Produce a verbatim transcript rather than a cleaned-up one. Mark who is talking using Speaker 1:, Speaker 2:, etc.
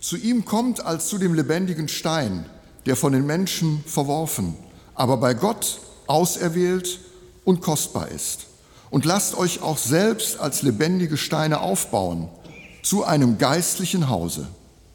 Speaker 1: Zu ihm kommt als zu dem lebendigen Stein, der von den Menschen verworfen, aber bei Gott auserwählt und kostbar ist. Und lasst euch auch selbst als lebendige Steine aufbauen zu einem geistlichen Hause,